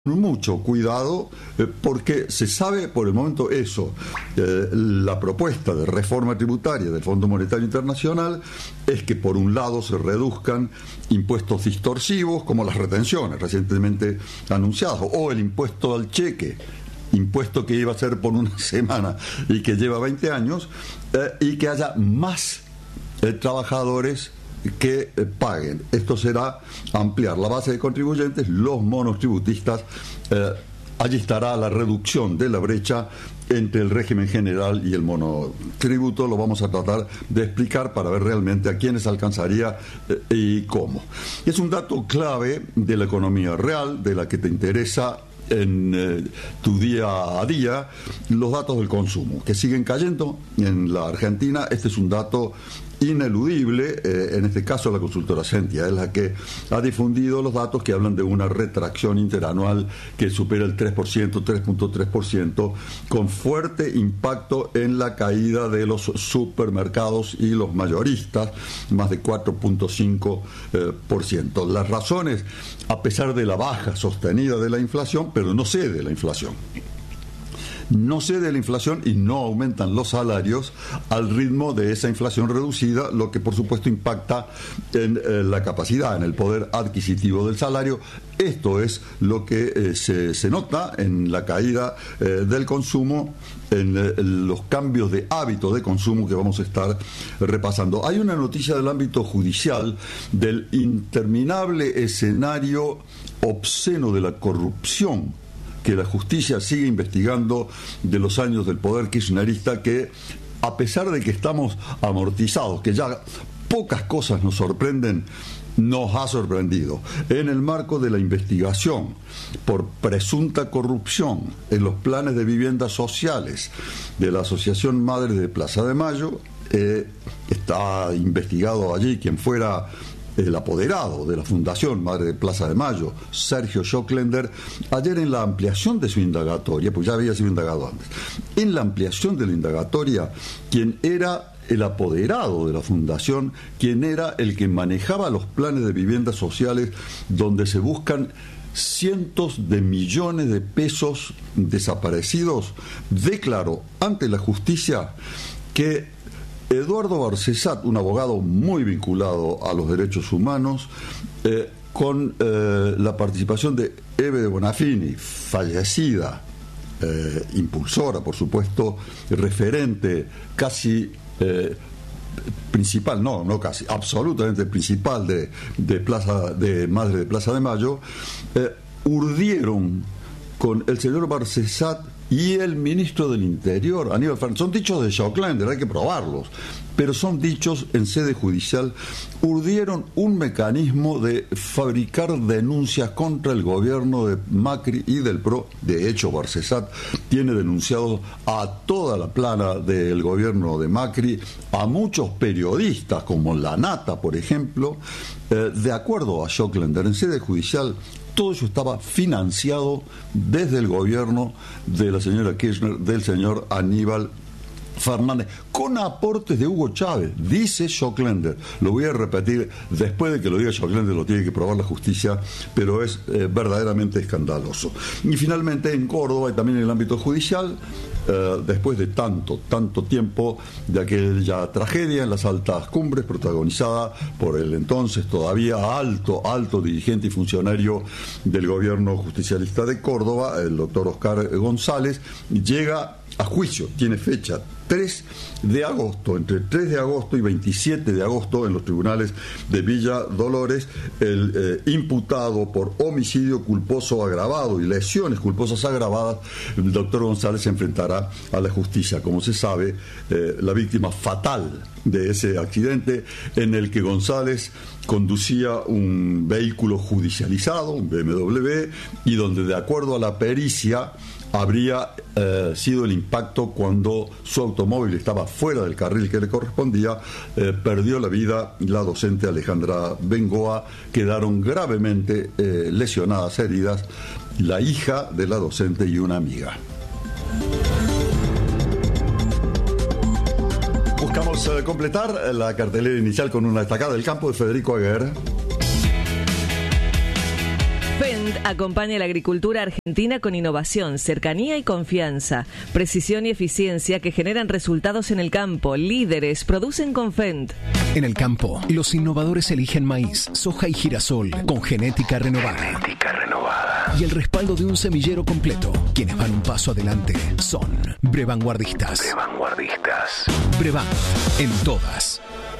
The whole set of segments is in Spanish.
mucho cuidado porque se sabe por el momento eso. La propuesta de reforma tributaria del Fondo Monetario Internacional es que por un lado se reduzcan impuestos distorsivos como las retenciones recientemente anunciadas o el impuesto al cheque, impuesto que iba a ser por una semana y que lleva 20 años, y que haya más trabajadores que paguen. Esto será ampliar la base de contribuyentes, los monotributistas, allí estará la reducción de la brecha entre el régimen general y el monotributo. Lo vamos a tratar de explicar para ver realmente a quiénes alcanzaría y cómo. Es un dato clave de la economía real, de la que te interesa en tu día a día, los datos del consumo, que siguen cayendo en la Argentina. Este es un dato ineludible. En este caso la consultora Sentia es la que ha difundido los datos que hablan de una retracción interanual que supera el 3%, 3.3%, con fuerte impacto en la caída de los supermercados y los mayoristas, más de 4.5%. Las razones, a pesar de la baja sostenida de la inflación, pero no cede la inflación. No cede la inflación y no aumentan los salarios al ritmo de esa inflación reducida, lo que por supuesto impacta en la capacidad, en el poder adquisitivo del salario. Esto es lo que se nota en la caída del consumo, en los cambios de hábito de consumo que vamos a estar repasando. Hay una noticia del ámbito judicial del interminable escenario obsceno de la corrupción que la justicia sigue investigando de los años del poder kirchnerista, que a pesar de que estamos amortizados, que ya pocas cosas nos sorprenden, nos ha sorprendido. En el marco de la investigación por presunta corrupción en los planes de viviendas sociales de la Asociación Madres de Plaza de Mayo, está investigado allí quien fuera el apoderado de la Fundación Madre de Plaza de Mayo, Sergio Schoklender. Ayer, en la ampliación de su indagatoria, pues ya había sido indagado antes, en la ampliación de la indagatoria, quien era el apoderado de la fundación, quien era el que manejaba los planes de viviendas sociales donde se buscan cientos de millones de pesos desaparecidos, declaró ante la justicia que Eduardo Barcesat, un abogado muy vinculado a los derechos humanos, con la participación de Eve de Bonafini, fallecida, impulsora, por supuesto, referente casi principal, no casi, absolutamente principal de Madre de Plaza de Mayo, urdieron con el señor Barcesat y el ministro del Interior, Aníbal Fernández. Son dichos de Schoklender, hay que probarlos, pero son dichos en sede judicial. Urdieron un mecanismo de fabricar denuncias contra el gobierno de Macri y del PRO. De hecho, Barcesat tiene denunciado a toda la plana del gobierno de Macri, a muchos periodistas, como La Nata, por ejemplo. De acuerdo a Schoklender, en sede judicial, todo eso estaba financiado desde el gobierno de la señora Kirchner, del señor Aníbal Fernández, con aportes de Hugo Chávez, dice Schoklender. Lo voy a repetir, después de que lo diga Schoklender lo tiene que probar la justicia, pero es verdaderamente escandaloso. Y finalmente en Córdoba y también en el ámbito judicial, después de tanto tiempo de aquella tragedia en las altas cumbres protagonizada por el entonces todavía alto dirigente y funcionario del gobierno justicialista de Córdoba, el doctor Oscar González, llega a juicio, tiene fecha 3 de agosto, entre 3 de agosto y 27 de agosto en los tribunales de Villa Dolores, el imputado por homicidio culposo agravado y lesiones culposas agravadas, el doctor González se enfrentará a la justicia. Como se sabe, la víctima fatal de ese accidente en el que González conducía un vehículo judicializado, un BMW, y donde, de acuerdo a la pericia, habría sido el impacto cuando su automóvil estaba fuera del carril que le correspondía. Perdió la vida la docente Alejandra Bengoa. Quedaron gravemente lesionadas, heridas, la hija de la docente y una amiga. Buscamos completar la cartelera inicial con una destacada del campo de Federico Aguer. FEND acompaña a la agricultura argentina con innovación, cercanía y confianza, precisión y eficiencia que generan resultados en el campo. Líderes producen con FEND. En el campo, los innovadores eligen maíz, soja y girasol con genética renovada. Y el respaldo de un semillero completo. Quienes van un paso adelante son Brevanguardistas. Brevan, en todas.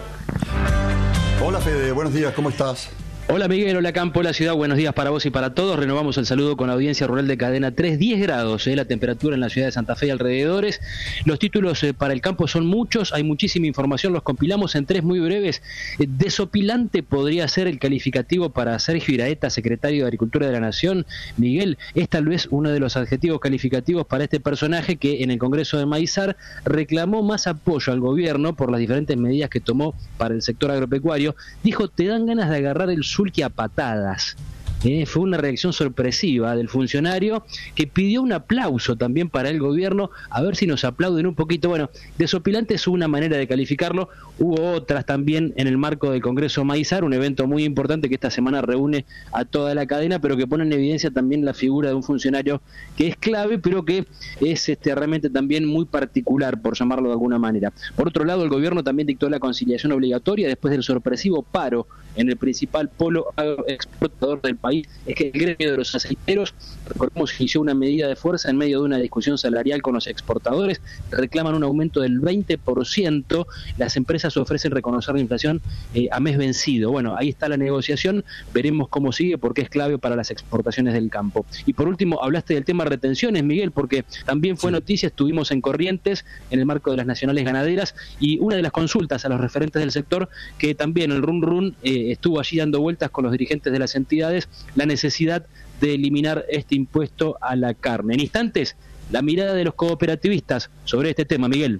Hola Fede, buenos días, ¿cómo estás? Hola Miguel, hola Campo, hola Ciudad, buenos días para vos y para todos. Renovamos el saludo con la audiencia rural de Cadena 3, 10 grados, la temperatura en la ciudad de Santa Fe y alrededores. Los títulos para el campo son muchos, hay muchísima información, los compilamos en tres muy breves. Desopilante podría ser el calificativo para Sergio Iraeta, secretario de Agricultura de la Nación. Miguel, es tal vez uno de los adjetivos calificativos para este personaje que en el Congreso de Maizar reclamó más apoyo al gobierno por las diferentes medidas que tomó para el sector agropecuario. Dijo, te dan ganas de agarrar el sulky a patadas. Fue una reacción sorpresiva del funcionario que pidió un aplauso también para el gobierno, a ver si nos aplauden un poquito. Bueno, desopilante es una manera de calificarlo. Hubo otras también en el marco del Congreso Maizar, un evento muy importante que esta semana reúne a toda la cadena, pero que pone en evidencia también la figura de un funcionario que es clave, pero que es realmente también muy particular, por llamarlo de alguna manera. Por otro lado, el gobierno también dictó la conciliación obligatoria después del sorpresivo paro en el principal polo agroexportador del país. Es que el gremio de los aceiteros, recordemos, inició una medida de fuerza en medio de una discusión salarial con los exportadores, reclaman un aumento del 20%, las empresas ofrecen reconocer la inflación a mes vencido. Bueno, ahí está la negociación, veremos cómo sigue porque es clave para las exportaciones del campo. Y por último, hablaste del tema retenciones, Miguel, porque también fue noticia, estuvimos en Corrientes en el marco de las nacionales ganaderas y una de las consultas a los referentes del sector, que también el run estuvo allí dando vueltas con los dirigentes de las entidades, la necesidad de eliminar este impuesto a la carne. En instantes, la mirada de los cooperativistas sobre este tema, Miguel.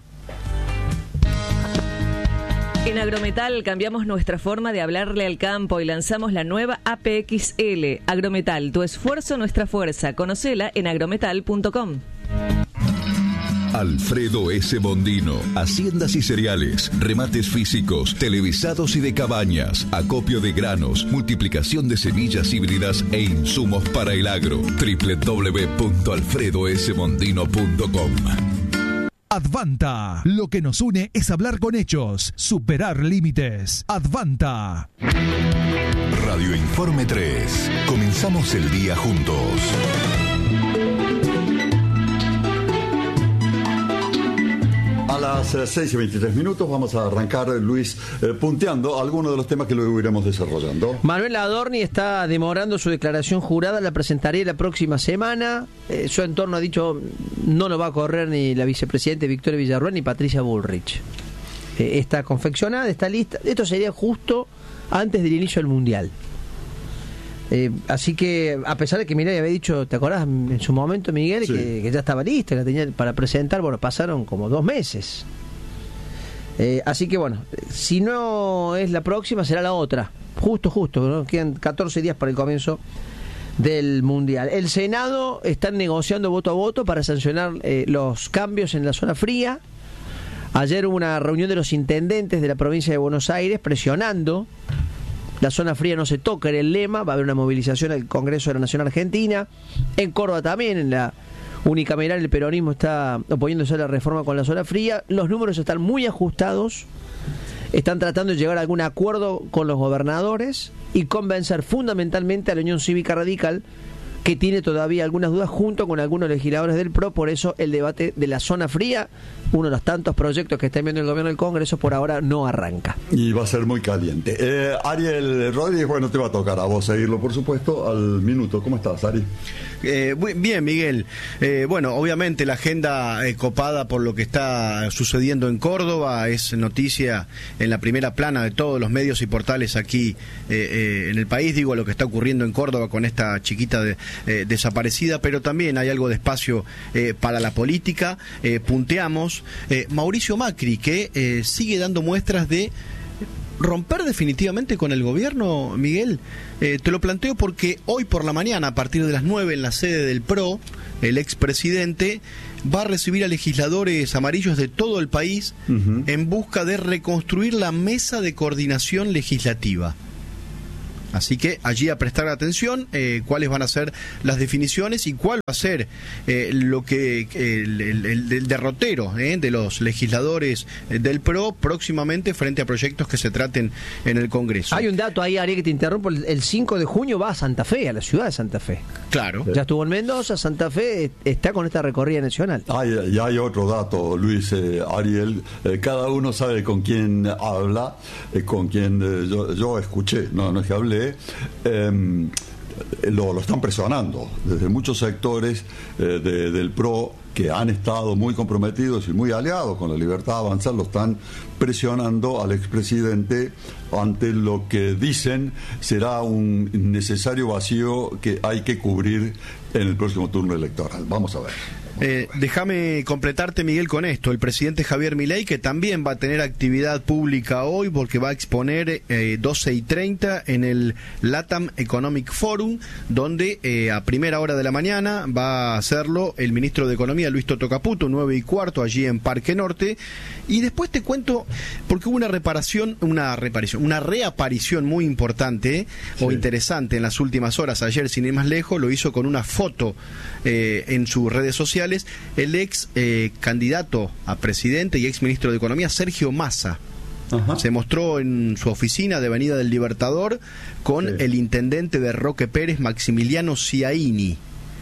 En Agrometal cambiamos nuestra forma de hablarle al campo y lanzamos la nueva APXL. Agrometal, tu esfuerzo, nuestra fuerza. Conocela en agrometal.com. Alfredo S. Bondino, haciendas y cereales, remates físicos, televisados y de cabañas, acopio de granos, multiplicación de semillas híbridas e insumos para el agro. www.alfredosbondino.com. Advanta. Lo que nos une es hablar con hechos, superar límites. Advanta. Radio Informe 3. Comenzamos el día juntos. A las 6:23 vamos a arrancar, Luis, punteando algunos de los temas que luego iremos desarrollando. Manuel Adorni está demorando su declaración jurada, la presentaré la próxima semana. Su entorno ha dicho no lo va a correr ni la vicepresidenta Victoria Villarruel ni Patricia Bullrich. Está confeccionada, está lista. Esto sería justo antes del inicio del Mundial. Así que, a pesar de que Milei había dicho, ¿te acordás en su momento, Miguel? Sí. Que ya estaba lista, que la tenía para presentar. Bueno, pasaron como 2 meses. Así que bueno, si no es la próxima, será la otra. Justo, ¿no? Quedan 14 días para el comienzo del Mundial. El Senado está negociando voto a voto para sancionar los cambios en la zona fría. Ayer hubo una reunión de los intendentes de la provincia de Buenos Aires presionando. La zona fría no se toca, era el lema. Va a haber una movilización al Congreso de la Nación Argentina. En Córdoba también, en la unicameral, el peronismo está oponiéndose a la reforma con la zona fría. Los números están muy ajustados. Están tratando de llegar a algún acuerdo con los gobernadores y convencer fundamentalmente a la Unión Cívica Radical, que tiene todavía algunas dudas junto con algunos legisladores del PRO. Por eso el debate de la zona fría, uno de los tantos proyectos que está enviando el gobierno del Congreso, por ahora no arranca. Y va a ser muy caliente. Ariel Rodríguez, bueno, te va a tocar a vos seguirlo, por supuesto, al minuto. ¿Cómo estás, Ari? Bien, Miguel. Bueno, obviamente la agenda copada por lo que está sucediendo en Córdoba es noticia en la primera plana de todos los medios y portales aquí en el país. Digo, lo que está ocurriendo en Córdoba con esta chiquita desaparecida, pero también hay algo de espacio para la política. Punteamos Mauricio Macri, que sigue dando muestras de romper definitivamente con el gobierno, Miguel. Te lo planteo porque hoy por la mañana, a partir de las 9, en la sede del PRO, el expresidente va a recibir a legisladores amarillos de todo el país en busca de reconstruir la mesa de coordinación legislativa. Así que allí a prestar atención cuáles van a ser las definiciones y cuál va a ser lo que el derrotero de los legisladores del PRO próximamente frente a proyectos que se traten en el Congreso. Hay un dato ahí, Ari, que te interrumpo. El 5 de junio va a Santa Fe, a la ciudad de Santa Fe. Claro. Ya estuvo en Mendoza, Santa Fe está con esta recorrida nacional. Hay otro dato, Luis, Ariel. Cada uno sabe con quién habla, con quién yo escuché, no es que hablé. Lo están presionando desde muchos sectores del PRO que han estado muy comprometidos y muy aliados con la libertad de avanzar, lo están presionando al expresidente ante lo que dicen será un necesario vacío que hay que cubrir en el próximo turno electoral. Vamos a ver. Déjame completarte, Miguel, con esto. El presidente Javier Milei, que también va a tener actividad pública hoy porque va a exponer 12:30 en el LATAM Economic Forum, donde a primera hora de la mañana va a hacerlo el ministro de Economía, Luis Toto Caputo, 9:15, allí en Parque Norte. Y después te cuento, porque hubo una reaparición muy importante o interesante en las últimas horas. Ayer, sin ir más lejos, lo hizo con una foto en sus redes sociales, el ex candidato a presidente y ex ministro de Economía, Sergio Massa. Ajá. Se mostró en su oficina de Avenida del Libertador con el intendente de Roque Pérez, Maximiliano Ciaini.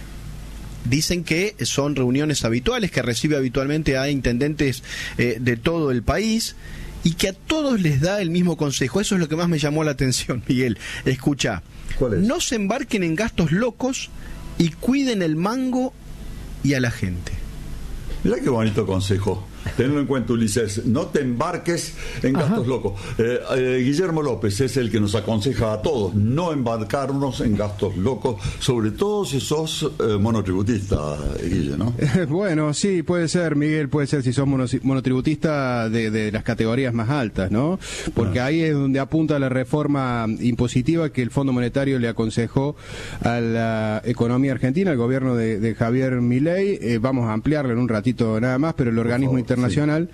Dicen que son reuniones habituales, que recibe habitualmente a intendentes de todo el país y que a todos les da el mismo consejo. Eso es lo que más me llamó la atención, Miguel. Escucha, no se embarquen en gastos locos y cuiden el mango y a la gente. Mirá qué bonito consejo. Tenlo en cuenta, Ulises. No te embarques en gastos locos. Guillermo López es el que nos aconseja a todos no embarcarnos en gastos locos, sobre todo si sos monotributista, Guille, ¿no? Bueno, sí, puede ser, Miguel, puede ser si sos monotributista de las categorías más altas, ¿no? Porque ahí es donde apunta la reforma impositiva que el Fondo Monetario le aconsejó a la economía argentina, al gobierno de Javier Milei. Vamos a ampliarlo en un ratito nada más, pero el organismo internacional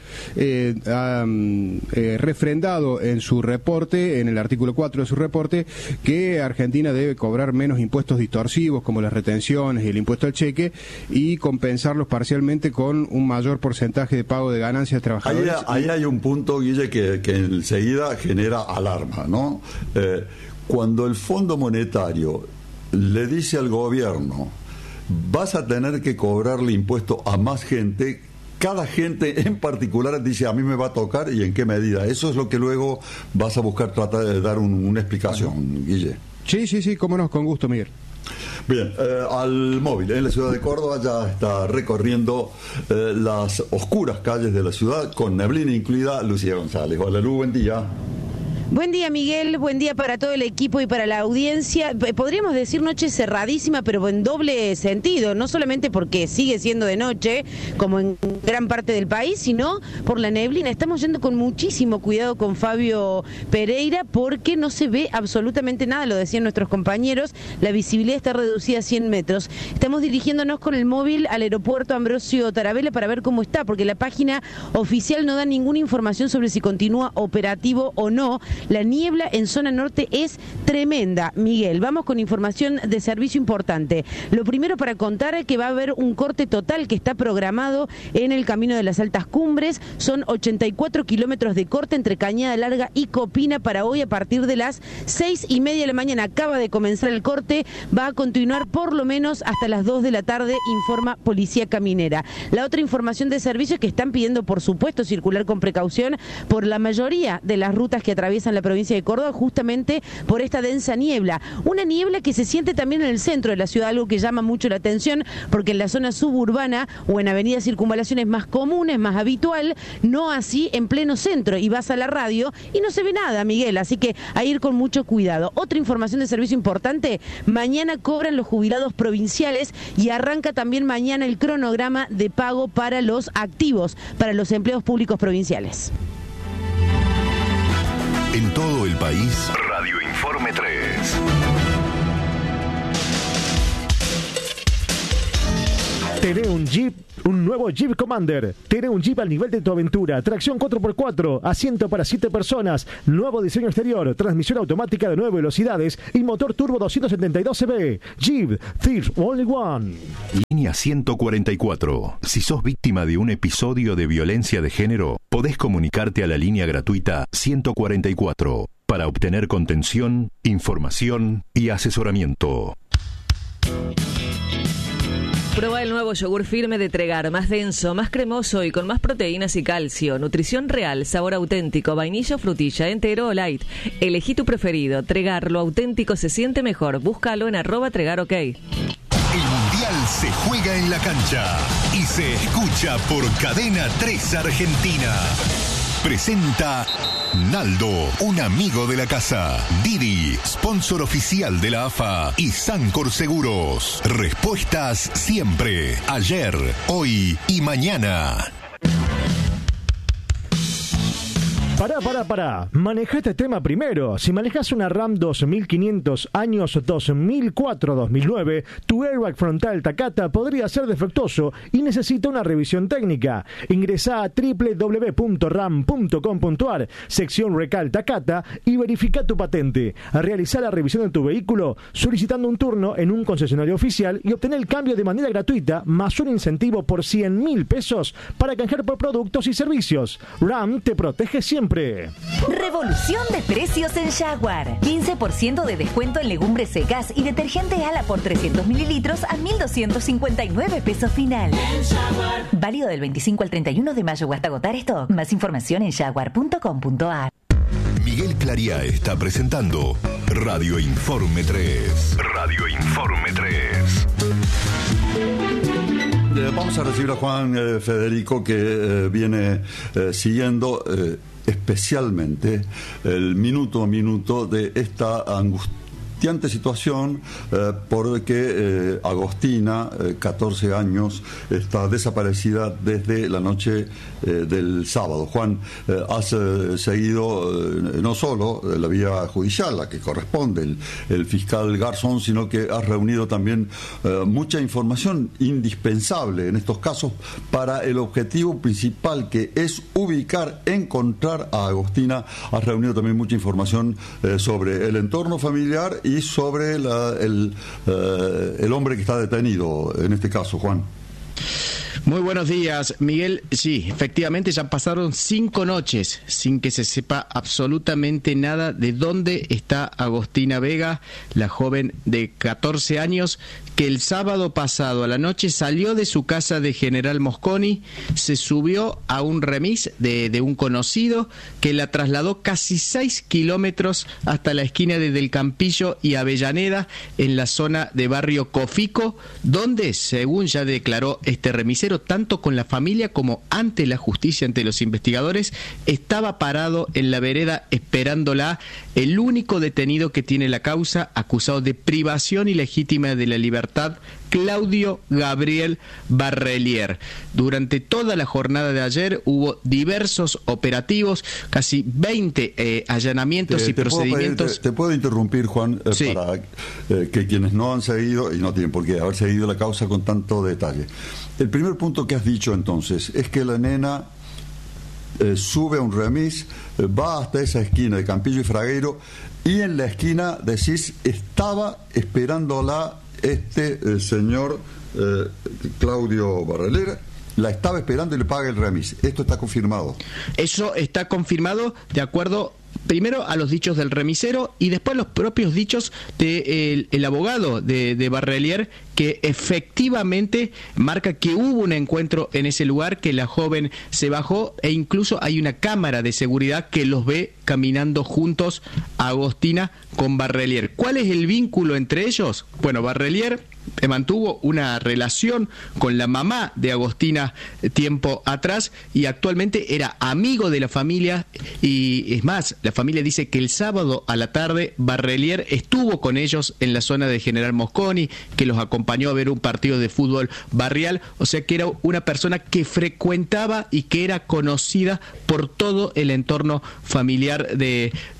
ha refrendado en su reporte, en el artículo 4 de su reporte, que Argentina debe cobrar menos impuestos distorsivos como las retenciones y el impuesto al cheque y compensarlos parcialmente con un mayor porcentaje de pago de ganancias a trabajadores. Ahí hay un punto, Guille, que enseguida genera alarma, ¿no? Cuando el Fondo Monetario le dice al gobierno vas a tener que cobrarle impuesto a más gente, cada gente en particular dice a mí me va a tocar y en qué medida. Eso es lo que luego vas a buscar tratar de dar una explicación, Guille. Sí, cómo no, con gusto, Miguel. Bien, al móvil en la ciudad de Córdoba ya está recorriendo las oscuras calles de la ciudad con neblina incluida Lucía González. Hola Lu, buen día. Buen día, Miguel, buen día para todo el equipo y para la audiencia. Podríamos decir noche cerradísima, pero en doble sentido, no solamente porque sigue siendo de noche, como en gran parte del país, sino por la neblina. Estamos yendo con muchísimo cuidado con Fabio Pereira porque no se ve absolutamente nada, lo decían nuestros compañeros, la visibilidad está reducida a 100 metros. Estamos dirigiéndonos con el móvil al aeropuerto Ambrosio Tarabella para ver cómo está, porque la página oficial no da ninguna información sobre si continúa operativo o no. La niebla en zona norte es tremenda, Miguel. Vamos con información de servicio importante. Lo primero para contar es que va a haber un corte total que está programado en el camino de las Altas Cumbres. Son 84 kilómetros de corte entre Cañada Larga y Copina para hoy a partir de las 6:30 de la mañana. Acaba de comenzar el corte, va a continuar por lo menos hasta las 2 de la tarde, informa Policía Caminera. La otra información de servicio es que están pidiendo, por supuesto, circular con precaución por la mayoría de las rutas que atraviesan la provincia de Córdoba, justamente por esta densa niebla. Una niebla que se siente también en el centro de la ciudad, algo que llama mucho la atención, porque en la zona suburbana o en Avenida Circunvalación es más común, es más habitual, no así en pleno centro. Y vas a la radio y no se ve nada, Miguel, así que a ir con mucho cuidado. Otra información de servicio importante, mañana cobran los jubilados provinciales y arranca también mañana el cronograma de pago para los activos, para los empleos públicos provinciales. En todo el país, Radio Informe 3. Tenés un nuevo Jeep Commander. Tenés un Jeep al nivel de tu aventura. Tracción 4x4, asiento para 7 personas, nuevo diseño exterior, transmisión automática de 9 velocidades y motor turbo 272 cb. Jeep, There's Only One. Línea 144. Si sos víctima de un episodio de violencia de género, podés comunicarte a la línea gratuita 144 para obtener contención, información y asesoramiento. Prueba el nuevo yogur firme de Tregar, más denso, más cremoso y con más proteínas y calcio. Nutrición real, sabor auténtico, vainilla o frutilla, entero o light. Elegí tu preferido. Tregar, lo auténtico se siente mejor. Búscalo en @TregarOK. El Mundial se juega en la cancha y se escucha por Cadena 3 Argentina. Presenta Naldo, un amigo de la casa. Didi, sponsor oficial de la AFA. Y Sancor Seguros. Respuestas siempre. Ayer, hoy y mañana. Pará. Maneja este tema primero. Si manejas una RAM 2500 años 2004-2009, tu airbag frontal Takata podría ser defectuoso y necesita una revisión técnica. Ingresá a www.ram.com.ar, sección Recal Takata, y verifica tu patente. Realizá la revisión de tu vehículo solicitando un turno en un concesionario oficial y obtener el cambio de manera gratuita, más un incentivo por 100.000 pesos para canjear por productos y servicios. RAM te protege siempre. Revolución de precios en Jaguar. 15% de descuento en legumbres secas y detergente Ala por 300 mililitros a 1.259 pesos final. Válido del 25 al 31 de mayo o hasta agotar stock. Más información en jaguar.com.ar. Miguel Clariá está presentando Radio Informe 3. Radio Informe 3. Vamos a recibir a Juan Federico, que viene siguiendo especialmente el minuto a minuto de esta angustiante situación, porque Agostina, 14 años, está desaparecida desde la noche del sábado. Juan, has seguido no solo la vía judicial, la que corresponde el fiscal Garzón, sino que has reunido también mucha información indispensable en estos casos para el objetivo principal, que es ubicar, encontrar a Agostina. Has reunido también mucha información sobre el entorno familiar y sobre el hombre que está detenido en este caso, Juan. Muy buenos días, Miguel. Sí, efectivamente ya pasaron 5 noches sin que se sepa absolutamente nada de dónde está Agostina Vega, la joven de 14 años que el sábado pasado a la noche salió de su casa de General Mosconi, se subió a un remis de un conocido que la trasladó casi 6 kilómetros hasta la esquina de Del Campillo y Avellaneda, en la zona de barrio Cofico, donde, según ya declaró este remisero, tanto con la familia como ante la justicia, ante los investigadores, estaba parado en la vereda esperándola el único detenido que tiene la causa, acusado de privación ilegítima de la libertad, Claudio Gabriel Barrelier. Durante toda la jornada de ayer hubo diversos operativos, casi 20 allanamientos y procedimientos. Te puedo interrumpir, Juan, sí, para que quienes no han seguido, y no tienen por qué haber seguido la causa con tanto detalle. El primer punto que has dicho entonces es que la nena sube a un remis, va hasta esa esquina de Campillo y Fragueiro, y en la esquina, decís, estaba esperándola este señor Claudio Barrelier, la estaba esperando y le paga el remis. ¿Esto está confirmado? Eso está confirmado de acuerdo primero a los dichos del remisero y después los propios dichos del abogado de Barrelier, que efectivamente marca que hubo un encuentro en ese lugar, que la joven se bajó e incluso hay una cámara de seguridad que los ve caminando juntos a Agostina con Barrelier. ¿Cuál es el vínculo entre ellos? Bueno, Barrelier mantuvo una relación con la mamá de Agostina tiempo atrás y actualmente era amigo de la familia, y es más, la familia dice que el sábado a la tarde Barrelier estuvo con ellos en la zona de General Mosconi, que los acompañó a ver un partido de fútbol barrial, o sea que era una persona que frecuentaba y que era conocida por todo el entorno familiar de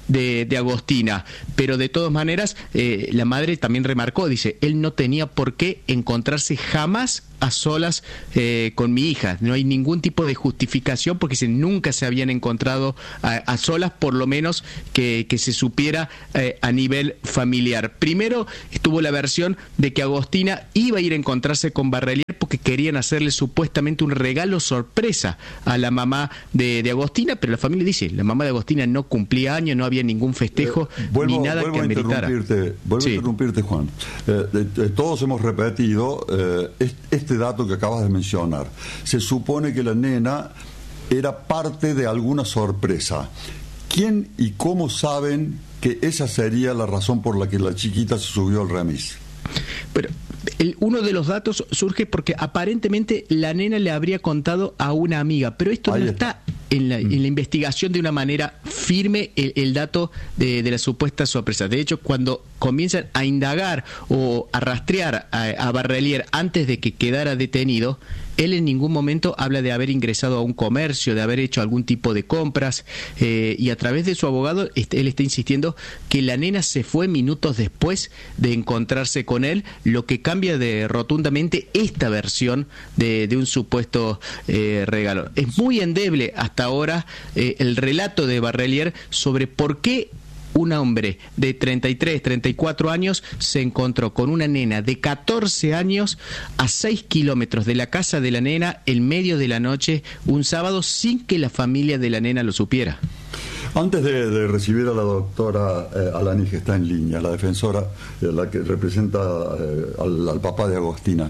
de Agostina, pero de todas maneras la madre también remarcó, dice, él no tenía por qué encontrarse jamás a solas con mi hija, no hay ningún tipo de justificación porque nunca se habían encontrado a solas, por lo menos que se supiera a nivel familiar. Primero estuvo la versión de que Agostina iba a ir a encontrarse con Barrelier porque querían hacerle supuestamente un regalo sorpresa a la mamá de Agostina, pero la familia dice, la mamá de Agostina no cumplía años, no había ningún festejo ni nada que ameritara. Vuelvo a interrumpirte, Juan. Todos hemos repetido este dato que acabas de mencionar. Se supone que la nena era parte de alguna sorpresa. ¿Quién y cómo saben que esa sería la razón por la que la chiquita se subió al remis? Pero uno de los datos surge porque aparentemente la nena le habría contado a una amiga, pero esto no está en la investigación de una manera firme el dato de la supuesta sorpresa. De hecho, cuando comienzan a indagar o a rastrear a Barrelier antes de que quedara detenido, él en ningún momento habla de haber ingresado a un comercio, de haber hecho algún tipo de compras, y a través de su abogado él está insistiendo que la nena se fue minutos después de encontrarse con él, lo que cambia rotundamente esta versión de un supuesto regalo. Es muy endeble hasta ahora el relato de Barrelier sobre por qué un hombre de 33, 34 años se encontró con una nena de 14 años a 6 kilómetros de la casa de la nena en medio de la noche, un sábado, sin que la familia de la nena lo supiera. Antes de recibir a la doctora Alani, que está en línea, la defensora, la que representa al papá de Agostina,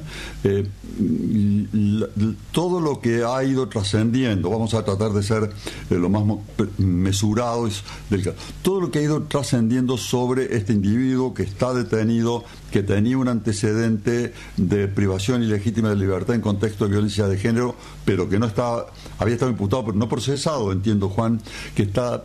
todo lo que ha ido trascendiendo, vamos a tratar de ser lo más mesurados del caso, todo lo que ha ido trascendiendo sobre este individuo que está detenido, que tenía un antecedente de privación ilegítima de libertad en contexto de violencia de género, pero que no estaba, había estado imputado, pero no procesado, entiendo, Juan, que está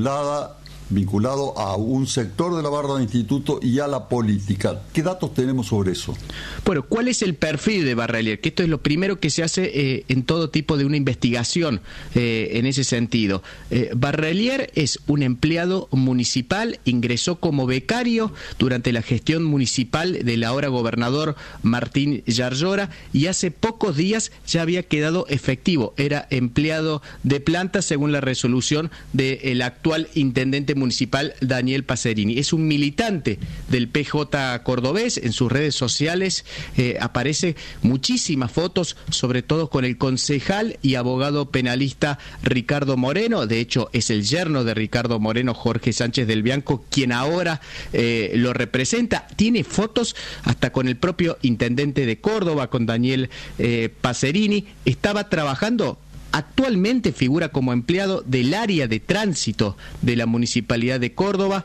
vinculado a un sector de la barra de instituto y a la política. ¿Qué datos tenemos sobre eso? Bueno, ¿cuál es el perfil de Barrelier? Que esto es lo primero que se hace en todo tipo de una investigación en ese sentido. Barrelier es un empleado municipal, ingresó como becario durante la gestión municipal del ahora gobernador Martín Yarlora y hace pocos días ya había quedado efectivo. Era empleado de planta según la resolución del actual intendente municipal Daniel Pacerini. Es un militante del PJ cordobés. En sus redes sociales aparece muchísimas fotos, sobre todo con el concejal y abogado penalista Ricardo Moreno. De hecho, es el yerno de Ricardo Moreno, Jorge Sánchez del Bianco, quien ahora lo representa. Tiene fotos hasta con el propio intendente de Córdoba, con Daniel Pacerini. Estaba trabajando. Actualmente figura como empleado del área de tránsito de la Municipalidad de Córdoba.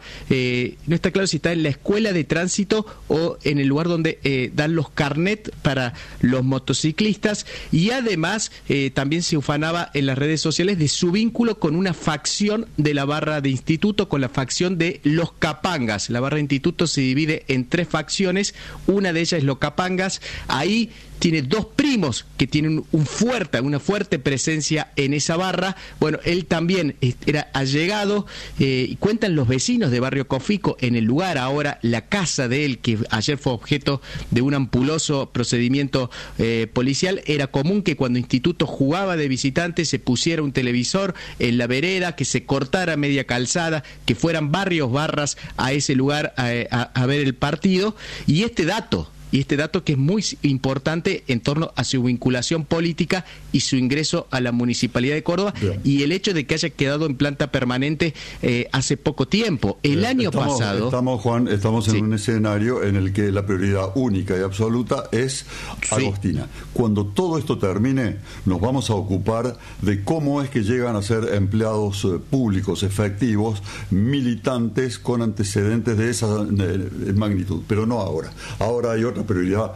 No está claro si está en la escuela de tránsito o en el lugar donde dan los carnet para los motociclistas. Y además también se ufanaba en las redes sociales de su vínculo con una facción de la barra de instituto, con la facción de los capangas. La barra de instituto se divide en 3 facciones, una de ellas es los capangas. Ahí tiene 2 primos que tienen una fuerte presencia en esa barra. Bueno, él también era allegado, y cuentan los vecinos de Barrio Cofico en el lugar, ahora la casa de él, que ayer fue objeto de un ampuloso procedimiento policial. Era común que cuando Instituto jugaba de visitante se pusiera un televisor en la vereda, que se cortara media calzada, que fueran barras a ese lugar a ver el partido. Y este dato que es muy importante en torno a su vinculación política y su ingreso a la Municipalidad de Córdoba. Bien. Y el hecho de que haya quedado en planta permanente hace poco tiempo. El año pasado... Juan, estamos en un escenario en el que la prioridad única y absoluta es Agostina. Cuando todo esto termine, nos vamos a ocupar de cómo es que llegan a ser empleados públicos efectivos, militantes con antecedentes de esa magnitud, pero no ahora. Ahora hay otra prioridad,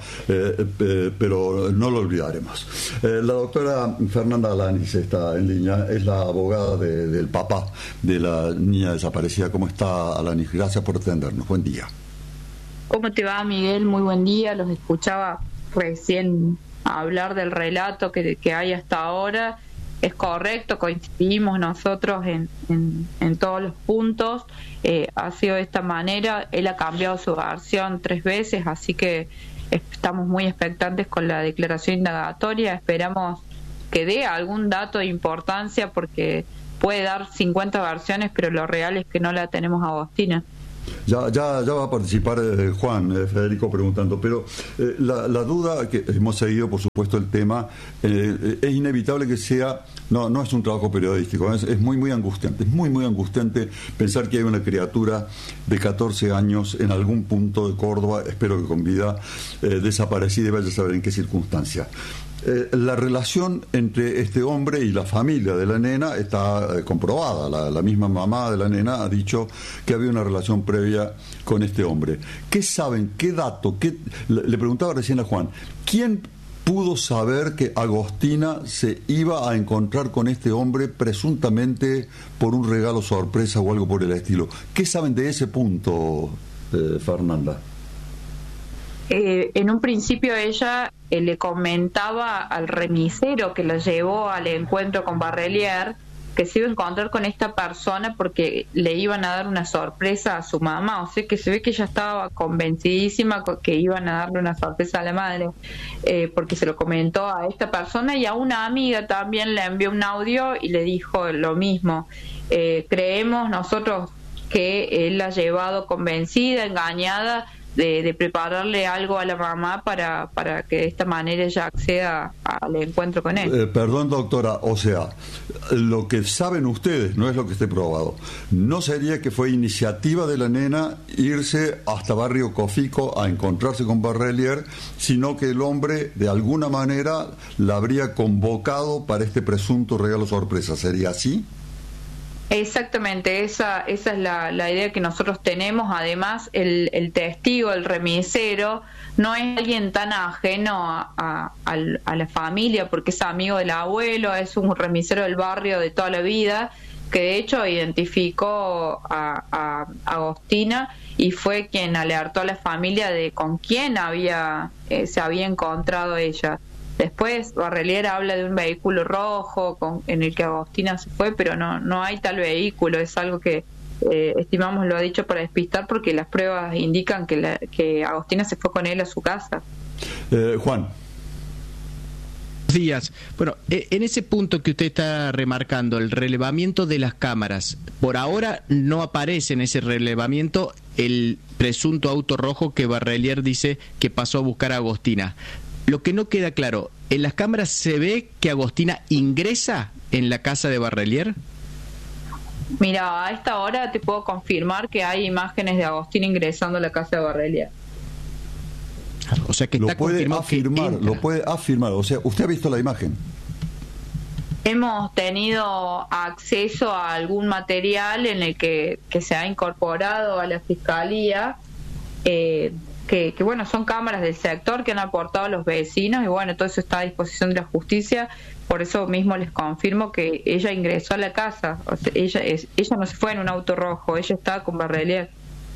pero no lo olvidaremos. La doctora Fernanda Alanis está en línea, es la abogada del papá de la niña desaparecida. ¿Cómo está, Alanis? Gracias por atendernos. Buen día. ¿Cómo te va, Miguel? Muy buen día. Los escuchaba recién hablar del relato que hay hasta ahora es correcto, coincidimos nosotros en todos los puntos, ha sido de esta manera, él ha cambiado su versión 3 veces, así que estamos muy expectantes con la declaración indagatoria, esperamos que dé algún dato de importancia porque puede dar 50 versiones, pero lo real es que no la tenemos a Agostina. Ya va a participar Juan, Federico preguntando, pero la duda que hemos seguido, por supuesto, el tema, es inevitable que sea, no es un trabajo periodístico, es muy angustiante, es muy angustiante pensar que hay una criatura de 14 años en algún punto de Córdoba, espero que con vida, desaparecida y vaya a saber en qué circunstancia. La relación entre este hombre y la familia de la nena está comprobada. La misma mamá de la nena ha dicho que había una relación previa con este hombre. ¿Qué saben? ¿Qué dato? Le preguntaba recién a Juan, ¿quién pudo saber que Agostina se iba a encontrar con este hombre presuntamente por un regalo sorpresa o algo por el estilo? ¿Qué saben de ese punto, Fernanda? En un principio ella le comentaba al remisero que la llevó al encuentro con Barrelier que se iba a encontrar con esta persona porque le iban a dar una sorpresa a su mamá, o sea que se ve que ella estaba convencidísima que iban a darle una sorpresa a la madre, porque se lo comentó a esta persona y a una amiga también le envió un audio y le dijo lo mismo. Creemos nosotros que él la ha llevado convencida, engañada, de prepararle algo a la mamá para que de esta manera ella acceda al encuentro con él. Perdón, doctora, o sea, lo que saben ustedes no es lo que esté probado. No sería que fue iniciativa de la nena irse hasta Barrio Cofico a encontrarse con Barrelier, sino que el hombre de alguna manera la habría convocado para este presunto regalo sorpresa. ¿Sería así? Exactamente, esa es la idea que nosotros tenemos. Además, el testigo, el remisero, no es alguien tan ajeno a la familia, porque es amigo del abuelo, es un remisero del barrio de toda la vida, que de hecho identificó a Agostina y fue quien alertó a la familia de con quién se había encontrado ella. Después Barrelier habla de un vehículo rojo en el que Agostina se fue, pero no hay tal vehículo, es algo que estimamos lo ha dicho para despistar porque las pruebas indican que Agostina se fue con él a su casa. Juan. Días. Bueno, en ese punto que usted está remarcando, el relevamiento de las cámaras, por ahora no aparece en ese relevamiento el presunto auto rojo que Barrelier dice que pasó a buscar a Agostina. Lo que no queda claro, ¿en las cámaras se ve que Agostina ingresa en la casa de Barrelier? Mira, a esta hora te puedo confirmar que hay imágenes de Agostina ingresando a la casa de Barrelier. O sea que está confirmado que entra. Lo puede afirmar, o sea, ¿usted ha visto la imagen? Hemos tenido acceso a algún material en el que se ha incorporado a la Fiscalía, que bueno, son cámaras del sector que han aportado los vecinos y bueno, todo eso está a disposición de la justicia, por eso mismo les confirmo que ella ingresó a la casa, o sea, ella no se fue en un auto rojo, ella estaba con Barrelier.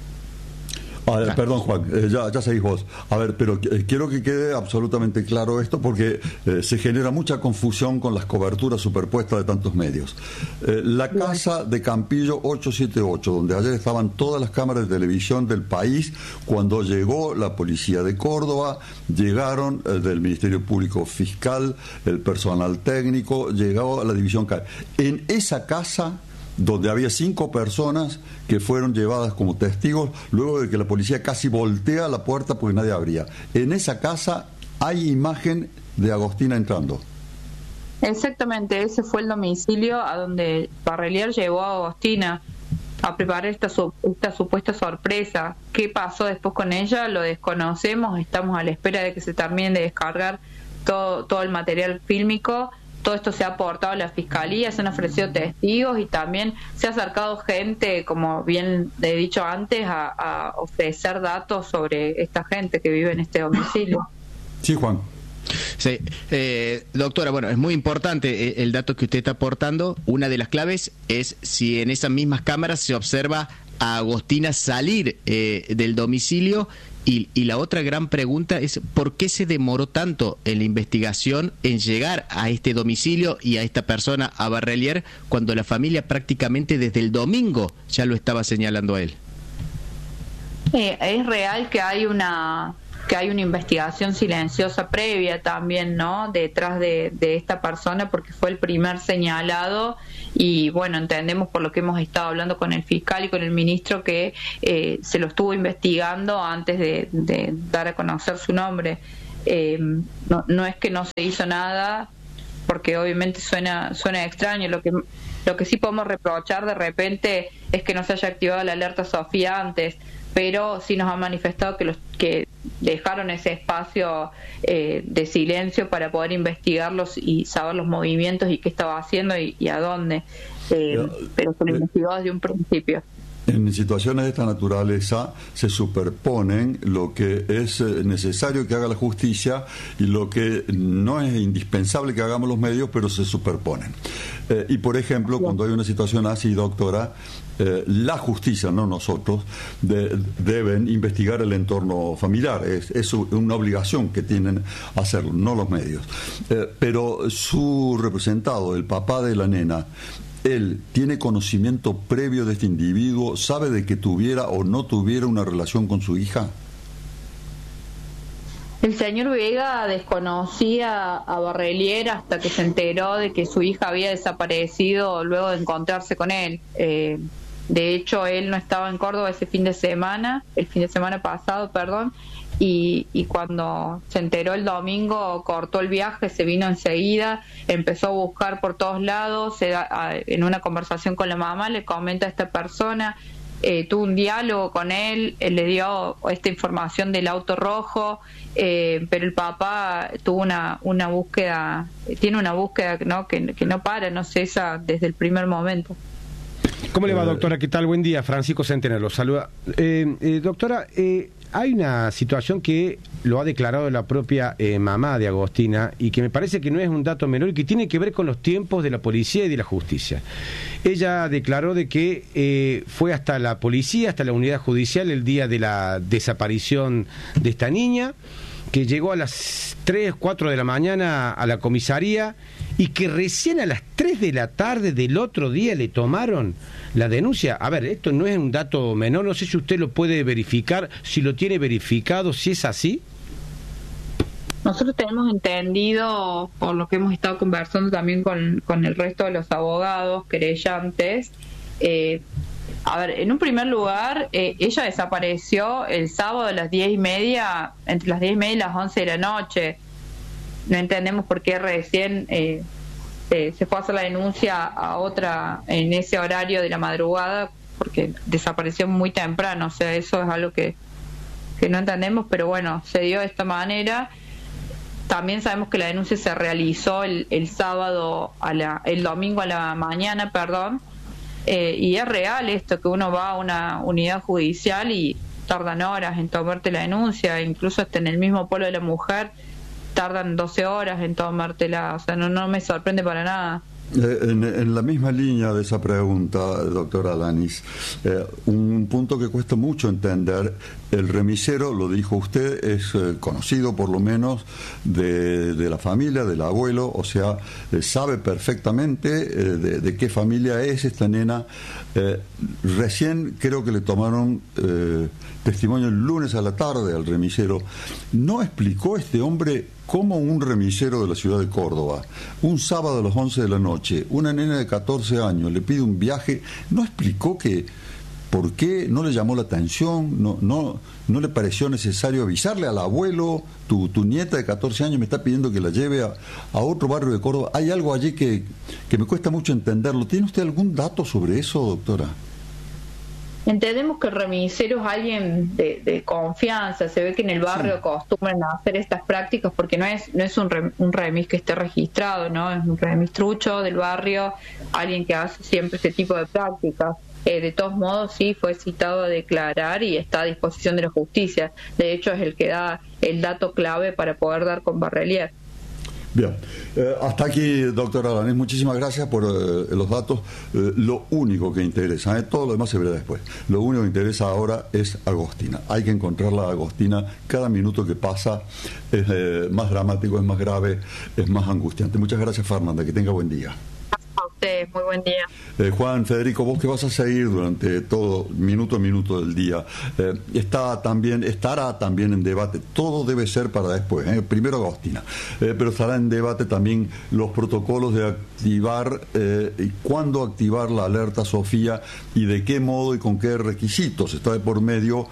A ver, perdón, Juan, ya seguís vos. A ver, pero quiero que quede absolutamente claro esto porque se genera mucha confusión con las coberturas superpuestas de tantos medios. La casa de Campillo 878, donde ayer estaban todas las cámaras de televisión del país, cuando llegó la policía de Córdoba, llegaron del Ministerio Público Fiscal, el personal técnico, llegó a la división CAE. En esa casa, donde había 5 personas que fueron llevadas como testigos luego de que la policía casi voltea la puerta porque nadie abría. En esa casa hay imagen de Agostina entrando. Exactamente, ese fue el domicilio a donde Barrelier llevó a Agostina a preparar esta supuesta sorpresa. ¿Qué pasó después con ella? Lo desconocemos, estamos a la espera de que se termine de descargar todo el material fílmico. Todo esto se ha aportado a la Fiscalía, se han ofrecido testigos y también se ha acercado gente, como bien he dicho antes, a ofrecer datos sobre esta gente que vive en este domicilio. Sí, Juan. Sí, doctora, bueno, es muy importante el dato que usted está aportando. Una de las claves es si en esas mismas cámaras se observa a Agostina salir del domicilio Y la otra gran pregunta es ¿por qué se demoró tanto en la investigación en llegar a este domicilio y a esta persona, a Barrelier, cuando la familia prácticamente desde el domingo ya lo estaba señalando a él? Es real que hay una investigación silenciosa previa también, ¿no?, detrás de esta persona, porque fue el primer señalado y bueno, entendemos por lo que hemos estado hablando con el fiscal y con el ministro que se lo estuvo investigando antes de dar a conocer su nombre. No es que no se hizo nada, porque obviamente suena extraño. Lo que sí podemos reprochar de repente es que no se haya activado la alerta Sofía antes, pero sí nos ha manifestado que dejaron ese espacio de silencio para poder investigarlos y saber los movimientos y qué estaba haciendo y a dónde, pero se lo investigó desde un principio. En situaciones de esta naturaleza se superponen lo que es necesario que haga la justicia y lo que no es indispensable que hagamos los medios, pero se superponen. Y por ejemplo, cuando hay una situación así, doctora, la justicia, no nosotros, deben investigar el entorno familiar. Es una obligación que tienen hacerlo, no los medios. Pero su representado, el papá de la nena, ¿él tiene conocimiento previo de este individuo? ¿Sabe de que tuviera o no tuviera una relación con su hija? El señor Vega desconocía a Barrelier hasta que se enteró de que su hija había desaparecido luego de encontrarse con él. De hecho, él no estaba en Córdoba el fin de semana pasado, y cuando se enteró el domingo cortó el viaje, se vino enseguida, empezó a buscar por todos lados. En una conversación con la mamá le comenta a esta persona, tuvo un diálogo con él, le dio esta información del auto rojo, pero el papá tuvo una búsqueda, tiene una búsqueda, ¿no?, que no para, no cesa desde el primer momento. ¿Cómo le va, doctora? ¿Qué tal? Buen día. Francisco Centeno lo saluda. Doctora, hay una situación que lo ha declarado la propia mamá de Agostina y que me parece que no es un dato menor y que tiene que ver con los tiempos de la policía y de la justicia. Ella declaró de que fue hasta la policía, hasta la unidad judicial el día de la desaparición de esta niña, que llegó a las 3, 4 de la mañana a la comisaría y que recién a las 3 de la tarde del otro día le tomaron la denuncia. A ver, esto no es un dato menor, no sé si usted lo puede verificar, si lo tiene verificado, si es así. Nosotros tenemos entendido, por lo que hemos estado conversando también con el resto de los abogados querellantes, a ver, en un primer lugar, ella desapareció el sábado a las 10:30, entre las 10:30 y las 11 de la noche. No entendemos por qué recién se fue a hacer la denuncia a otra en ese horario de la madrugada, porque desapareció muy temprano. O sea, eso es algo que no entendemos, pero bueno, se dio de esta manera. También sabemos que la denuncia se realizó el domingo a la mañana, y es real esto, que uno va a una unidad judicial y tardan horas en tomarte la denuncia, incluso hasta en el mismo polo de la mujer tardan 12 horas en tomártela. O sea, no me sorprende para nada. En la misma línea de esa pregunta, doctora Alanis, un punto que cuesta mucho entender: el remisero, lo dijo usted, es conocido por lo menos de la familia, del abuelo, o sea, sabe perfectamente de qué familia es esta nena. Recién creo que le tomaron testimonio el lunes a la tarde al remisero. ¿No explicó este hombre cómo un remisero de la ciudad de Córdoba, un sábado a las 11 de la noche, una nena de 14 años le pide un viaje? ¿No explicó por qué no le llamó la atención? ¿No le pareció necesario avisarle al abuelo: tu nieta de 14 años me está pidiendo que la lleve a otro barrio de Córdoba? Hay algo allí que me cuesta mucho entenderlo. ¿Tiene usted algún dato sobre eso, doctora? Entendemos que el remisero es alguien de confianza. Se ve que en el barrio acostumbran a hacer estas prácticas, porque no es un remis que esté registrado, ¿no? Es un remis trucho del barrio, alguien que hace siempre este tipo de prácticas. De todos modos, sí fue citado a declarar y está a disposición de la justicia. De hecho, es el que da el dato clave para poder dar con Barrelier. Bien, hasta aquí, doctor Alanés, muchísimas gracias por los datos. Lo único que interesa, todo lo demás se verá después, lo único que interesa ahora es Agostina. Hay que encontrarla a Agostina, cada minuto que pasa es más dramático, es más grave, es más angustiante. Muchas gracias, Fernanda, que tenga buen día. A ustedes, muy buen día. Juan, Federico, vos que vas a seguir durante todo, minuto a minuto del día, estará también en debate, todo debe ser para después, primero Agostina, pero estará en debate también los protocolos de activar y cuándo activar la alerta Sofía y de qué modo y con qué requisitos. Está de por medio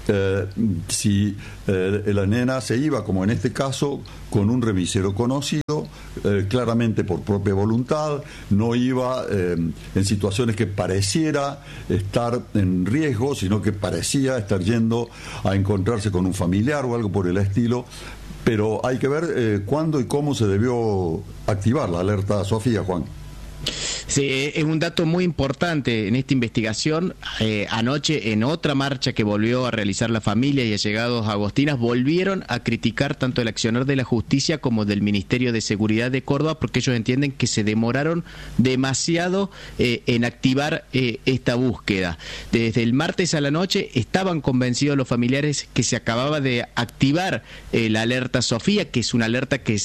si la nena se iba, como en este caso, con un remisero conocido, claramente por propia voluntad, no iba en situaciones que pareciera estar en riesgo, sino que parecía estar yendo a encontrarse con un familiar o algo por el estilo. Pero hay que ver cuándo y cómo se debió activar la alerta Sofía, Juan. Sí, es un dato muy importante en esta investigación. Anoche, en otra marcha que volvió a realizar la familia y allegados agostinas, volvieron a criticar tanto el accionar de la justicia como del Ministerio de Seguridad de Córdoba, porque ellos entienden que se demoraron demasiado en activar esta búsqueda. Desde el martes a la noche estaban convencidos los familiares que se acababa de activar la alerta Sofía, que es una alerta que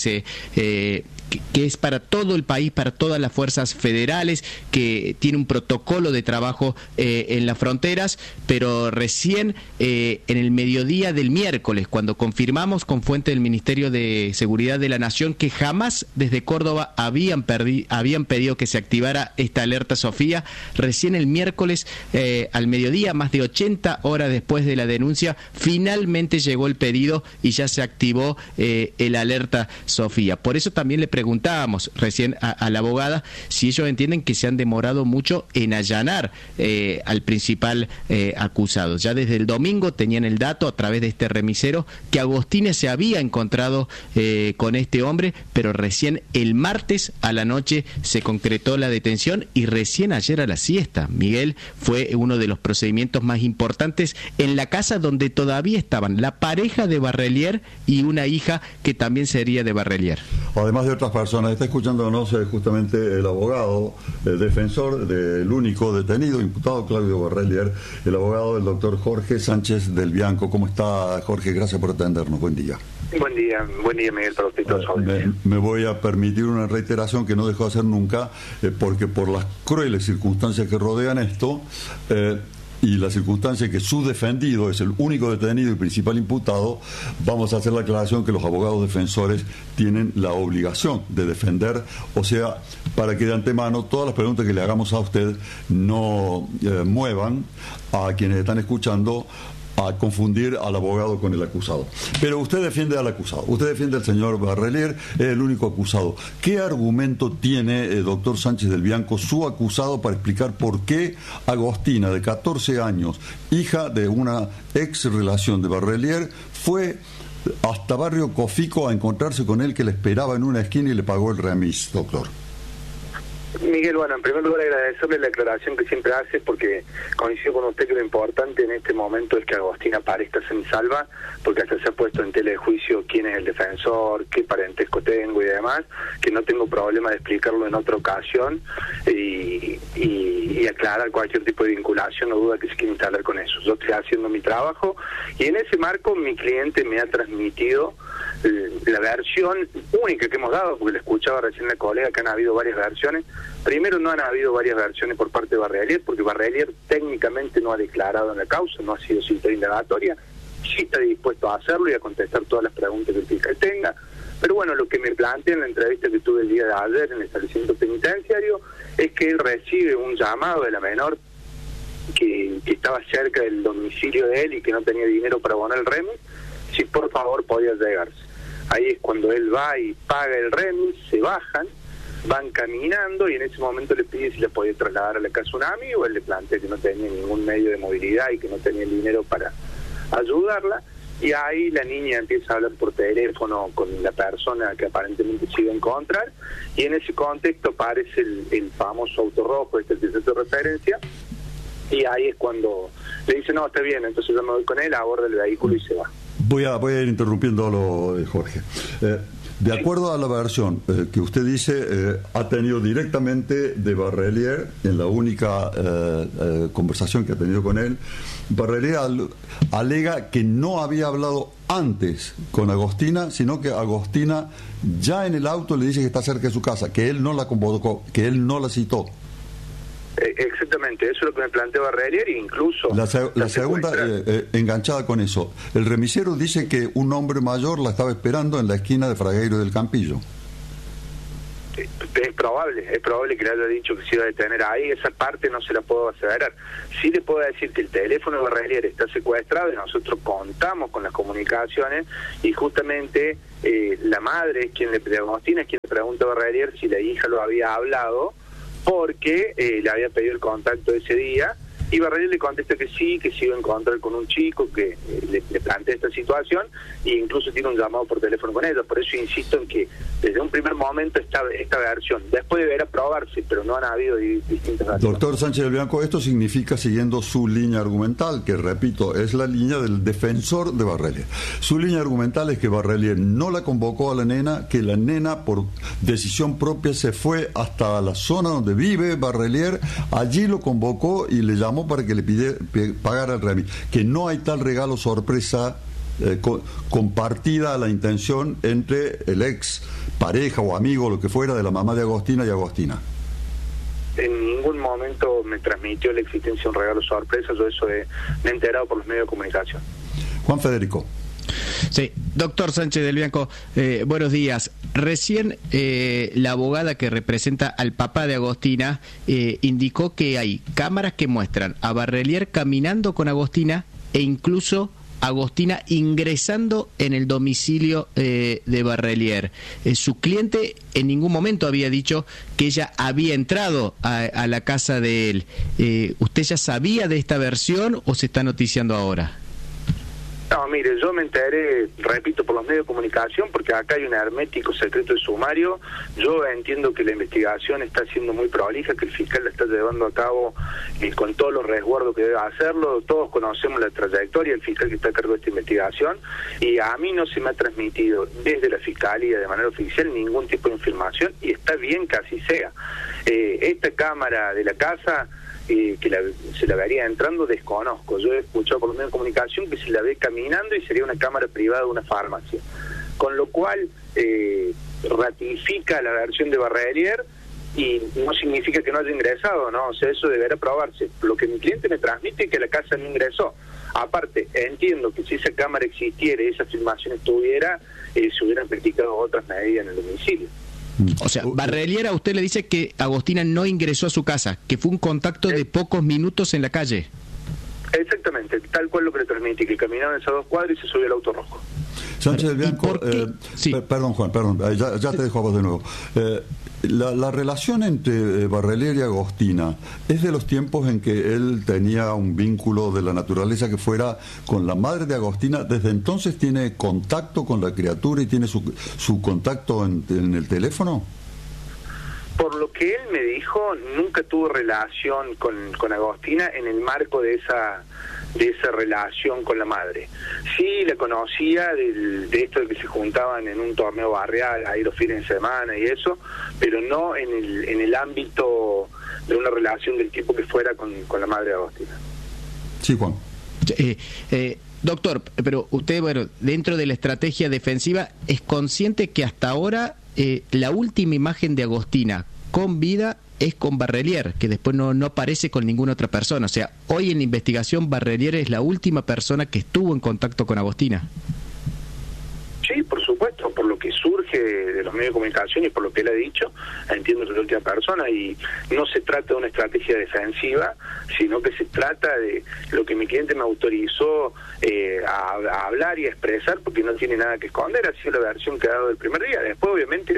que es para todo el país, para todas las fuerzas federales, que tiene un protocolo de trabajo en las fronteras, pero recién en el mediodía del miércoles, cuando confirmamos con fuente del Ministerio de Seguridad de la Nación que jamás desde Córdoba habían pedido que se activara esta alerta Sofía, recién el miércoles al mediodía, más de 80 horas después de la denuncia, finalmente llegó el pedido y ya se activó el alerta Sofía. Por eso también le preguntábamos recién a la abogada si ellos entienden que se han demorado mucho en allanar al principal acusado. Ya desde el domingo tenían el dato a través de este remisero que Agostina se había encontrado con este hombre, pero recién el martes a la noche se concretó la detención y recién ayer a la siesta. Miguel, fue uno de los procedimientos más importantes en la casa donde todavía estaban la pareja de Barrelier y una hija que también sería de Barrelier. Además de otras personas, está escuchándonos justamente el abogado, el defensor del único detenido, imputado Claudio Barrelier, el abogado del doctor Jorge Sánchez del Bianco. ¿Cómo está, Jorge? Gracias por atendernos. Buen día. Buen día, Miguel, para usted y todos. Me voy a permitir una reiteración que no dejo de hacer nunca, porque por las crueles circunstancias que rodean esto, y la circunstancia que su defendido es el único detenido y principal imputado, vamos a hacer la aclaración que los abogados defensores tienen la obligación de defender, o sea, para que de antemano todas las preguntas que le hagamos a usted no muevan a quienes están escuchando a confundir al abogado con el acusado. Pero usted defiende al acusado, usted defiende al señor Barrelier, es el único acusado. ¿Qué argumento tiene el doctor Sánchez del Bianco, su acusado, para explicar por qué Agostina, de 14 años, hija de una ex relación de Barrelier, fue hasta Barrio Cofico a encontrarse con él, que le esperaba en una esquina y le pagó el remis, doctor? Miguel, bueno, en primer lugar agradecerle la aclaración que siempre hace, porque coincido con usted que lo importante en este momento es que Agostina parezca semisalva, porque hasta se ha puesto en tela de juicio quién es el defensor, qué parentesco tengo y demás, que no tengo problema de explicarlo en otra ocasión y aclarar cualquier tipo de vinculación o duda que se quiera instalar con eso. Yo estoy haciendo mi trabajo y en ese marco mi cliente me ha transmitido la versión única que hemos dado, porque le escuchaba recién la colega que han habido varias versiones. Primero, no han habido varias versiones por parte de Barrelier, porque Barrelier técnicamente no ha declarado en la causa, no ha sido cita indagatoria, sí está dispuesto a hacerlo y a contestar todas las preguntas que el fiscal tenga. Pero bueno, lo que me plantea en la entrevista que tuve el día de ayer en el establecimiento penitenciario es que él recibe un llamado de la menor que estaba cerca del domicilio de él y que no tenía dinero para abonar el remis, si por favor podía llegarse. Ahí es cuando él va y paga el remis, se bajan, van caminando y en ese momento le pide si le podía trasladar a la casa un amigo. Él le plantea que no tenía ningún medio de movilidad y que no tenía el dinero para ayudarla, y ahí la niña empieza a hablar por teléfono con la persona que aparentemente se iba a encontrar, y en ese contexto aparece el famoso auto rojo, este que se hace referencia, y ahí es cuando le dice no, está bien, entonces yo me voy con él, aborda el vehículo y se va. Voy a ir interrumpiéndolo, Jorge. De acuerdo a la versión que usted dice, ha tenido directamente de Barrelier, en la única conversación que ha tenido con él, Barrelier alega que no había hablado antes con Agostina, sino que Agostina ya en el auto le dice que está cerca de su casa, que él no la convocó, que él no la citó. Exactamente, eso es lo que me planteó Barrelier, e incluso la segunda, enganchada con eso, el remisero dice que un hombre mayor la estaba esperando en la esquina de Fragueiro del Campillo. Es probable que le haya dicho que se iba a detener ahí. Esa parte no se la puedo aseverar. Sí le puedo decir que el teléfono de Barrelier está secuestrado y nosotros contamos con las comunicaciones, y justamente la madre de Agostina es quien le pregunta a Barrelier si la hija lo había hablado, porque le había pedido el contacto ese día, y Barrelier le contesta que sí, que se iba a encontrar con un chico que le plantea esta situación, e incluso tiene un llamado por teléfono con ella. Por eso insisto en que desde un primer momento esta versión, después deberá probarse, pero no han habido distintas versiones. Doctor Sánchez del Bianco, esto significa, siguiendo su línea argumental, que repito, es la línea del defensor de Barrelier. Su línea argumental es que Barrelier no la convocó a la nena, que la nena por decisión propia se fue hasta la zona donde vive Barrelier, allí lo convocó y le llamó para que le pagara el remis, que no hay tal regalo sorpresa compartida la intención entre el ex pareja o amigo, lo que fuera, de la mamá de Agostina y Agostina. En ningún momento me transmitió la existencia de un regalo sorpresa, yo eso me he enterado por los medios de comunicación. Juan Federico. Sí, doctor Sánchez del Bianco, buenos días. Recién la abogada que representa al papá de Agostina indicó que hay cámaras que muestran a Barrelier caminando con Agostina e incluso Agostina ingresando en el domicilio de Barrelier. Su cliente en ningún momento había dicho que ella había entrado a la casa de él. ¿Usted ya sabía de esta versión o se está noticiando ahora? No, mire, yo me enteré, repito, por los medios de comunicación, porque acá hay un hermético secreto de sumario. Yo entiendo que la investigación está siendo muy prolija, que el fiscal la está llevando a cabo con todos los resguardos que debe hacerlo. Todos conocemos la trayectoria del fiscal que está a cargo de esta investigación, y a mí no se me ha transmitido desde la fiscalía de manera oficial ningún tipo de información, y está bien que así sea. Esta cámara de la casa, se la vería entrando, desconozco. Yo he escuchado por los medios de comunicación que se la ve caminando y sería una cámara privada de una farmacia, con lo cual ratifica la versión de Barrelier y no significa que no haya ingresado, ¿no? O sea, eso deberá probarse. Lo que mi cliente me transmite es que la casa no ingresó. Aparte, entiendo que si esa cámara existiera y esa filmación estuviera, se hubieran practicado otras medidas en el domicilio. O sea, Barrelier a usted le dice que Agostina no ingresó a su casa, que fue un contacto de pocos minutos en la calle. Exactamente, tal cual lo que le transmití, que caminaban esas 2 cuadras y se subió el auto rojo. Sánchez del Bianco, sí. Perdón Juan, ya te dejo a vos de nuevo. La relación entre Barrelier y Agostina es de los tiempos en que él tenía un vínculo de la naturaleza que fuera con la madre de Agostina. ¿Desde entonces tiene contacto con la criatura y tiene su contacto en el teléfono? Por lo que él me dijo, nunca tuvo relación con Agostina en el marco de esa relación con la madre. Sí la conocía de esto de que se juntaban en un torneo barrial ahí los fines de semana y eso, pero no en el ámbito de una relación del tipo que fuera con la madre de Agostina. Sí, Juan. Doctor, pero usted, bueno, dentro de la estrategia defensiva, ¿es consciente que hasta ahora la última imagen de Agostina con vida es con Barrelier, que después no aparece con ninguna otra persona? O sea, hoy en la investigación Barrelier es la última persona que estuvo en contacto con Agostina. Sí, por supuesto, por lo que surge de los medios de comunicación y por lo que él ha dicho, entiendo que es la última persona, y no se trata de una estrategia defensiva, sino que se trata de lo que mi cliente me autorizó a hablar y a expresar, porque no tiene nada que esconder. Ha sido la versión que ha dado el primer día. Después obviamente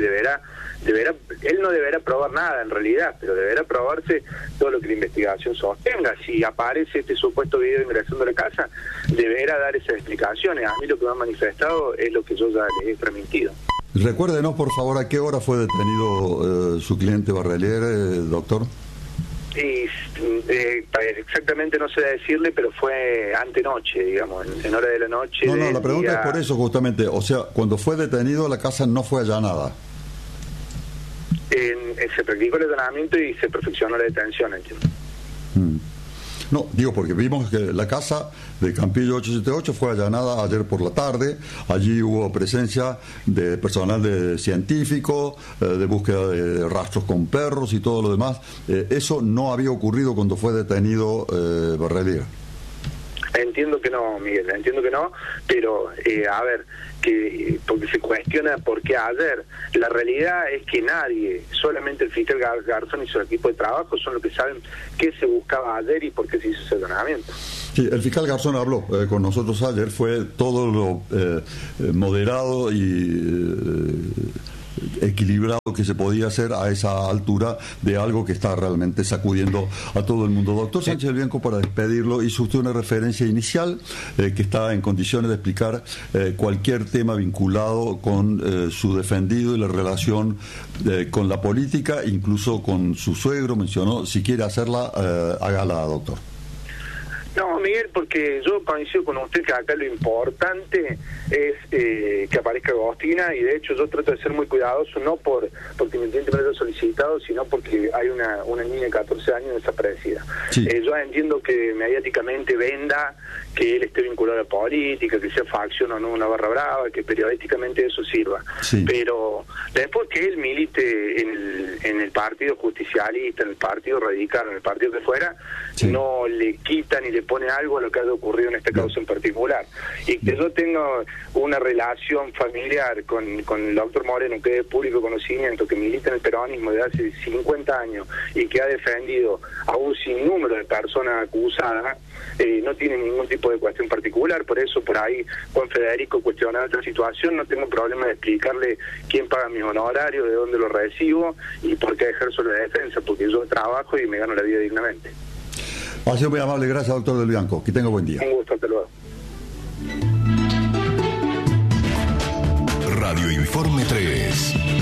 él no deberá probar nada en realidad, pero deberá probarse todo lo que la investigación sostenga. Si aparece este supuesto video ingresando a la casa, deberá dar esas explicaciones. A mí lo que me han manifestado es lo que yo ya les he transmitido. Recuérdenos, por favor, a qué hora fue detenido su cliente Barrelier, doctor. Y exactamente no sé decirle, pero fue antenoche, digamos, en hora de la noche. No, la pregunta es por eso justamente, o sea, cuando fue detenido la casa no fue allanada. Se practicó el allanamiento y se perfeccionó la detención, entiendo. No, digo porque vimos que la casa de Campillo 878 fue allanada ayer por la tarde. Allí hubo presencia de personal científico, de búsqueda de rastros con perros y todo lo demás. Eso no había ocurrido cuando fue detenido Barrelier. Entiendo que no, Miguel, entiendo que no, pero a ver, porque se cuestiona por qué ayer. La realidad es que nadie, solamente el fiscal Garzón y su equipo de trabajo son los que saben qué se buscaba ayer y por qué se hizo ese allanamiento. Sí, el fiscal Garzón habló con nosotros ayer, fue todo lo moderado y equilibrado que se podía hacer a esa altura de algo que está realmente sacudiendo a todo el mundo. Doctor Sánchez del Bianco, para despedirlo, hizo usted una referencia inicial que está en condiciones de explicar cualquier tema vinculado con su defendido y la relación con la política, incluso con su suegro. Mencionó, si quiere hacerla, hágala, doctor. No, Miguel, porque yo coincido con usted que acá lo importante es que aparezca Agostina, y de hecho yo trato de ser muy cuidadoso, no porque mi cliente me lo haya solicitado, sino porque hay una niña de 14 años desaparecida. Sí. Yo entiendo que mediáticamente venda que él esté vinculado a la política, que sea facción o no una barra brava, que periodísticamente eso sirva. Sí. Pero después que él milite en el partido justicialista, en el partido radical, en el partido que fuera, sí, no le quita ni le pone algo a lo que haya ocurrido en esta causa en particular. Y que yo tenga una relación familiar con el doctor Moreno, que es de público conocimiento, que milita en el peronismo desde hace 50 años y que ha defendido a un sinnúmero de personas acusadas, no tiene ningún tipo de cuestión particular. Por eso, por ahí, Juan Federico cuestionaba esta situación. No tengo problema de explicarle quién paga mis honorarios, de dónde los recibo y por qué ejerzo la defensa, porque yo trabajo y me gano la vida dignamente. Ha sido muy amable, gracias, doctor del Bianco. Que tenga buen día. Un gusto, hasta luego. Radio Informe 3.